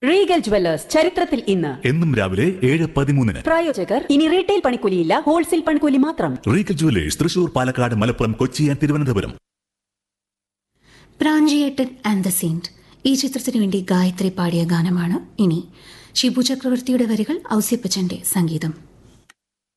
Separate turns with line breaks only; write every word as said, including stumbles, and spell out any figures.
Regal jewellers ചരിത്രത്തിൽ ഇന്ന്
എന്നും രാവിലെ ഏഴ് പതിമൂന്നിന്.
പ്രായോജകർ ഇനി റീറ്റെയിൽ പണിക്കൂലിയില്ല, ഹോൾസെയിൽ പണിക്കൂലി മാത്രം.
Regal jewellers Thrissur, Palakkad, Malappuram, Kochi and Thiruvananthapuram.
Pranchiyettan and the Saint ഈ ചിത്രത്തിനു വേണ്ടി ഗായത്രി പാടിയ ഗാനമാണ് ഇനി. ഷിബു ചക്രവർത്തിയുടെ വരികൾ, ഔസേപ്പച്ചന്റെ സംഗീതം.